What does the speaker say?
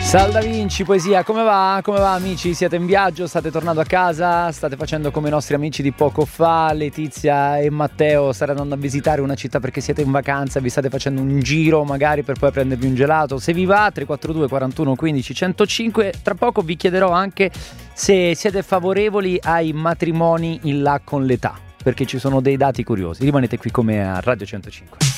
Sal Da Vinci, poesia, come va? Come va amici? Siete in viaggio? State tornando a casa? State facendo come i nostri amici di poco fa? Letizia e Matteo state andando a visitare una città perché siete in vacanza, vi state facendo un giro magari per poi prendervi un gelato? Se vi va, 342 41 15 105. Tra poco vi chiederò anche se siete favorevoli ai matrimoni in là con l'età, perché ci sono dei dati curiosi. Rimanete qui come a Radio 105.